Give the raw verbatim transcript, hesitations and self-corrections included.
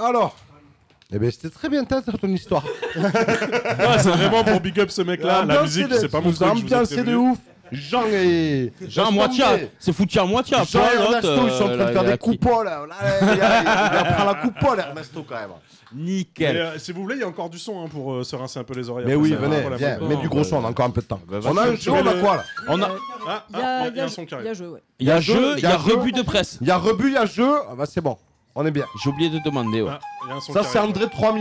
Alors. Eh ben c'était très bien ta ton histoire. Ah, c'est vraiment pour big up ce mec-là. La musique, c'est pas mon truc. C'est de ouf. Jean et Jean moitié, c'est foutu à moitié. Jean et Ernesto, ils sont en train de faire des coupoles. Il prend la coupole, Ernesto, quand même. Nickel. Et, euh, si vous voulez, il y a encore du son hein, pour euh, se rincer un peu les oreilles. Mais après, oui, ça, venez, voilà, viens, voilà. mets du gros son, on a encore un peu de temps. Bah, On a un jeu, on a quoi là? On a. Ah, Il y ah, a, il y a un son qui il y arrive. a jeu, ouais. Il y a jeu, il y a jeu. rebut de presse. Il y a rebut, il y a jeu. Ah bah c'est bon, on est bien. J'ai oublié de demander. Ouais. Ah, il y a un son Ça qui c'est arrive. André trois